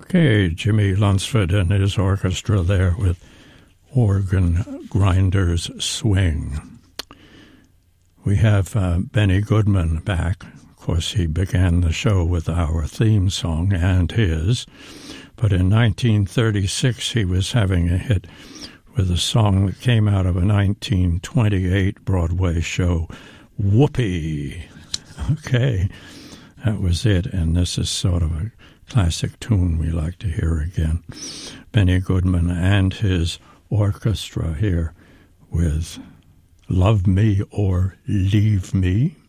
Okay, Jimmy Lunceford and his orchestra there with Organ Grinders Swing. We have Benny Goodman back. Of course, he began the show with our theme song and his, but in 1936 he was having a hit with a song that came out of a 1928 Broadway show, Whoopee. Okay, that was it, and this is sort of a classic tune we like to hear again. Benny Goodman and his orchestra here with Love Me or Leave Me.